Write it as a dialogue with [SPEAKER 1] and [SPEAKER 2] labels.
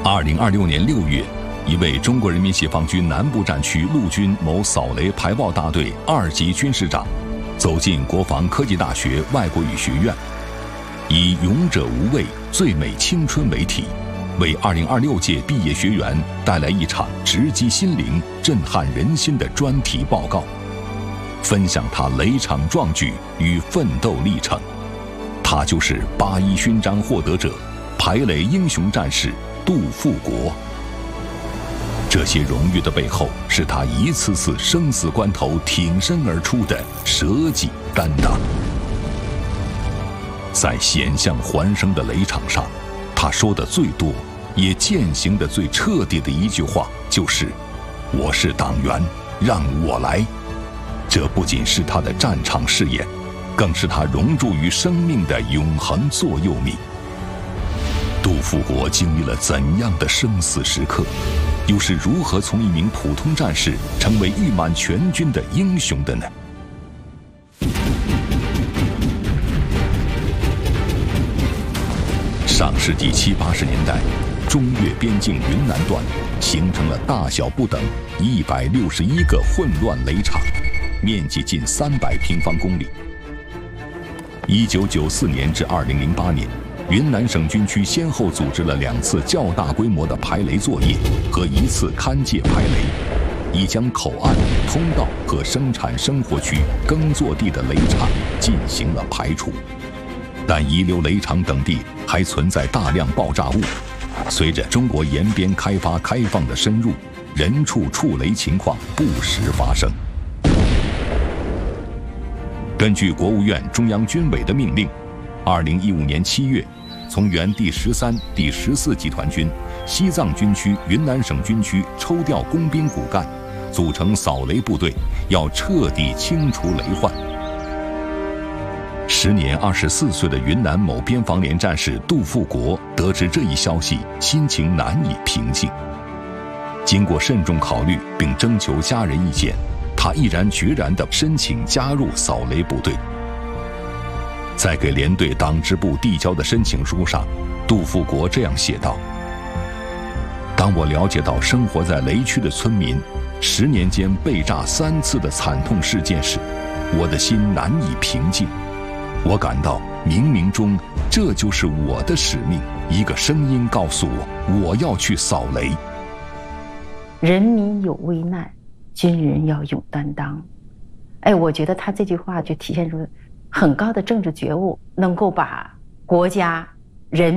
[SPEAKER 1] 2026年6月，一位中国人民解放军南部战区陆军某扫雷排爆大队2级军师长，走进国防科技大学外国语学院，以“勇者无畏，最美青春”为题，为2026届毕业学员带来一场直击心灵、震撼人心的专题报告，分享他雷场壮举与奋斗历程。他就是81勋章获得者、排雷英雄战士杜富国。这些荣誉的背后，是他一次次生死关头挺身而出的舍己担当。在险象环生的雷场上，他说的最多，也践行的最彻底的一句话，就是“我是党员，让我来”。这不仅是他的战场誓言，更是他融铸于生命的永恒座右铭。杜富国经历了怎样的生死时刻，又是如何从一名普通战士成为誉满全军的英雄的呢？上世纪70、80年代，中越边境云南段形成了大小不等161个混乱雷场，面积近300平方公里。1994年至2008年，云南省军区先后组织了2次较大规模的排雷作业和1次勘界排雷，已将口岸、通道和生产生活区、耕作地的雷场进行了排除。但遗留雷场等地还存在大量爆炸物，随着中国沿边开发开放的深入，人畜触雷情况不时发生。根据国务院中央军委的命令，2015年7月，从原第13、第14集团军、西藏军区、云南省军区抽调工兵骨干，组成扫雷部队，要彻底清除雷患。时年24岁的云南某边防连战士杜富国得知这一消息，心情难以平静。经过慎重考虑并征求家人意见，他毅然决然地申请加入扫雷部队。在给连队党支部递交的申请书上，杜富国这样写道：“当我了解到生活在雷区的村民10年间被炸3次的惨痛事件时，我的心难以平静。我感到冥冥中这就是我的使命，一个声音告诉我，我要去扫雷。
[SPEAKER 2] 人民有危难，军人要勇担当。”我觉得他这句话就体现出很高的政治觉悟，能够把国家、人